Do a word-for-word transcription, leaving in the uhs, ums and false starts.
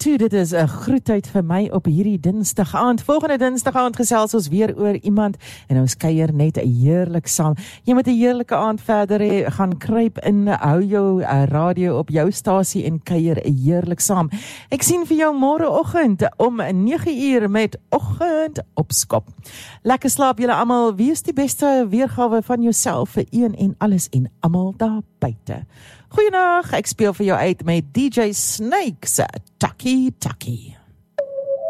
toe, dit is 'n groetheid vir my op hierdie Dinsdag aand. Volgende Dinsdag aand gesels ons weer oor iemand en ons kuier net heerlik saam. Jy moet 'n heerlike aand verder hê, gaan kruip in, hou jou uh, radio op jou stasie en kuier heerlik saam. Ek sien vir jou môreoggend om nege uur met Oggend Opskop. Lekker slaap julle almal, wees die beste weergawe van jouself vir een en alles en almal daar buite. Goeienaand, ek speel vir jou uit met D J Snake se Taki Taki.